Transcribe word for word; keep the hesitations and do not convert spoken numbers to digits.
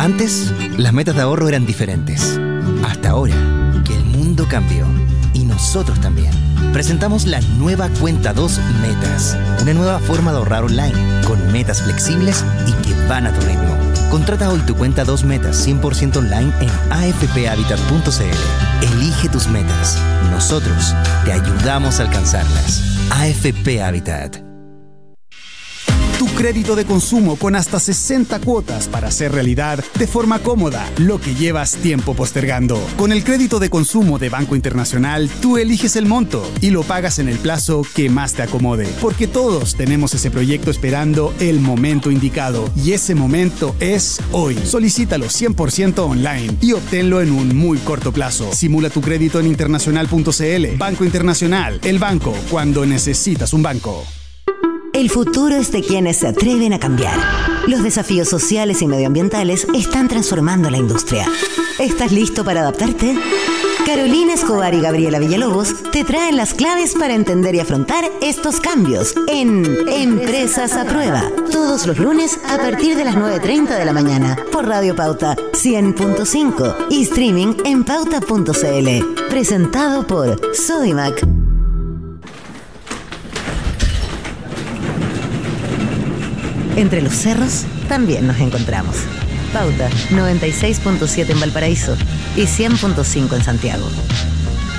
Antes, las metas de ahorro eran diferentes. Hasta ahora, que el mundo cambió. Y nosotros también. Presentamos la nueva Cuenta dos Metas. Una nueva forma de ahorrar online, con metas flexibles y que van a tu ritmo. Contrata hoy tu Cuenta dos Metas cien por ciento online en a f p habitat punto c l. Elige tus metas. Nosotros te ayudamos a alcanzarlas. A F P Habitat. Tu crédito de consumo con hasta sesenta cuotas para hacer realidad de forma cómoda lo que llevas tiempo postergando. Con el crédito de consumo de Banco Internacional, tú eliges el monto y lo pagas en el plazo que más te acomode. Porque todos tenemos ese proyecto esperando el momento indicado. Y ese momento es hoy. Solicítalo cien por ciento online y obténlo en un muy corto plazo. Simula tu crédito en internacional punto c l. Banco Internacional, el banco cuando necesitas un banco. El futuro es de quienes se atreven a cambiar. Los desafíos sociales y medioambientales están transformando la industria. ¿Estás listo para adaptarte? Carolina Escobar y Gabriela Villalobos te traen las claves para entender y afrontar estos cambios en Empresas a Prueba. Todos los lunes a partir de las nueve treinta de la mañana por Radio Pauta cien punto cinco y streaming en pauta punto c l. Presentado por Sodimac. Entre los cerros también nos encontramos. Pauta noventa y seis punto siete en Valparaíso y cien punto cinco en Santiago.